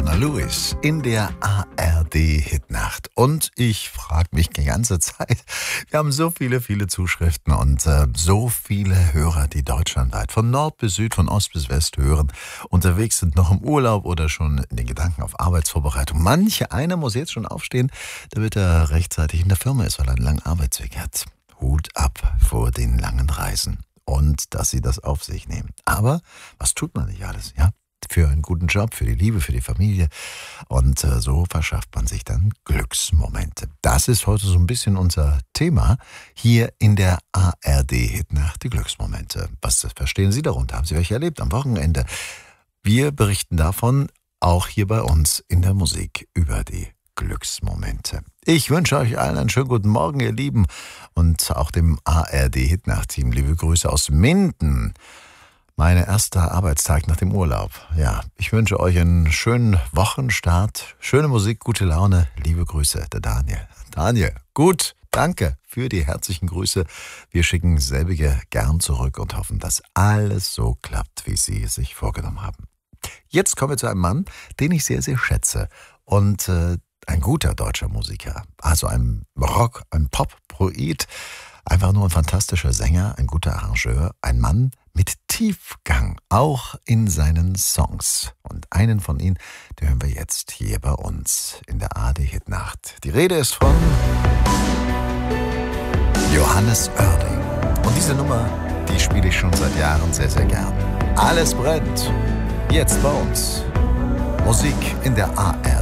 Donna Lewis in der ARD-Hitnacht. Und ich frage mich die ganze Zeit, wir haben so viele Zuschriften und so viele Hörer, die deutschlandweit von Nord bis Süd, von Ost bis West hören, unterwegs sind, noch im Urlaub oder schon in den Gedanken auf Arbeitsvorbereitung. Einer muss jetzt schon aufstehen, damit er rechtzeitig in der Firma ist, weil er einen langen Arbeitsweg hat. Hut ab vor den langen Reisen und dass sie das auf sich nehmen. Aber was tut man nicht alles, ja? Für einen guten Job, für die Liebe, für die Familie. Und so verschafft man sich dann Glücksmomente. Das ist heute so ein bisschen unser Thema hier in der ARD-Hitnacht, die Glücksmomente. Was verstehen Sie darunter? Haben Sie welche erlebt am Wochenende? Wir berichten davon auch hier bei uns in der Musik über die Glücksmomente. Ich wünsche euch allen einen schönen guten Morgen, ihr Lieben. Und auch dem ARD-Hitnacht-Team liebe Grüße aus Minden. Mein erster Arbeitstag nach dem Urlaub. Ja, ich wünsche euch einen schönen Wochenstart, schöne Musik, gute Laune. Liebe Grüße, der Daniel. Daniel, gut, danke für die herzlichen Grüße. Wir schicken selbige gern zurück und hoffen, dass alles so klappt, wie Sie es sich vorgenommen haben. Jetzt kommen wir zu einem Mann, den ich sehr schätze. Und ein guter deutscher Musiker. Also ein Rock-, ein Pop-Poet. Einfach nur ein fantastischer Sänger, ein guter Arrangeur, ein Mann mit Tiefgang, auch in seinen Songs. Und einen von ihnen, den hören wir jetzt hier bei uns in der ARD-Hitnacht. Die Rede ist von Johannes Oerding. Und diese Nummer, die spiele ich schon seit Jahren sehr gern. Alles brennt. Jetzt bei uns. Musik in der ARD.